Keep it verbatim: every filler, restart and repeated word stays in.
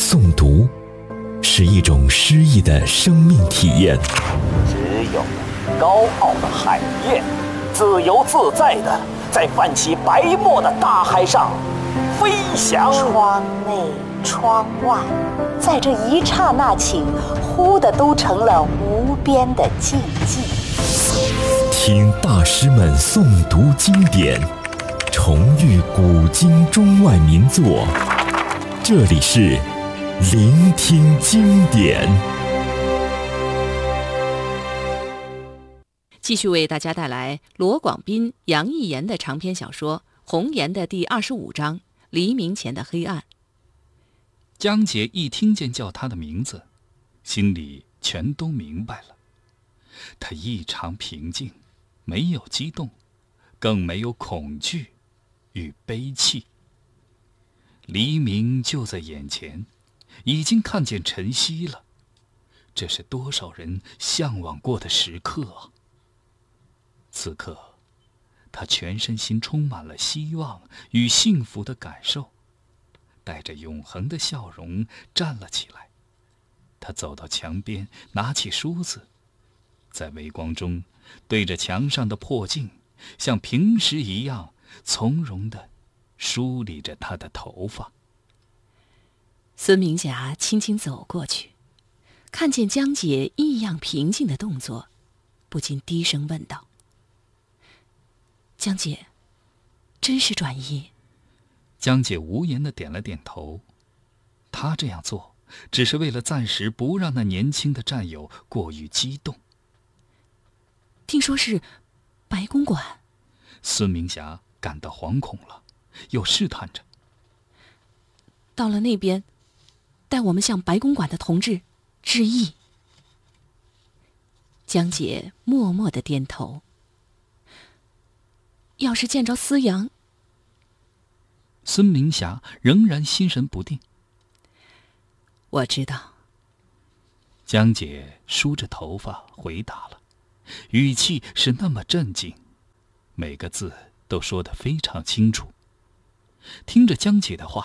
诵读是一种诗意的生命体验。 只有高傲的海燕，自由自在地在泛起白沫的大海上飞翔。 窗内窗外，在这一刹那间，忽的都成了无边的静寂。 听大师们诵读经典，重遇古今中外名作，这里是聆听经典。 继续为大家带来罗广斌、杨逸言的长篇小说《红岩》的第二十五章《黎明前的黑暗》。 江姐一听见叫她的名字，心里全都明白了。她异常平静，没有激动，更没有恐惧与悲戚。黎明就在眼前，已经看见晨曦了。这是多少人向往过的时刻啊！此刻，他全身心充满了希望与幸福的感受，带着永恒的笑容站了起来。他走到墙边，拿起梳子，在微光中对着墙上的破镜，像平时一样从容地梳理着他的头发。 孙明霞轻轻走过去，看见江姐异样平静的动作，不禁低声问道：江姐，真是转意？ 江姐无言地点了点头。她这样做只是为了暂时不让那年轻的战友过于激动。 听说是白公馆。 孙明霞感到惶恐了，又试探着： 到了那边，带我们向白公馆的同志致意。江姐默默地点头。要是见着思阳…… 孙明霞仍然心神不定。 我知道。 江姐梳着头发回答了，语气是那么镇静，每个字都说得非常清楚。听着江姐的话，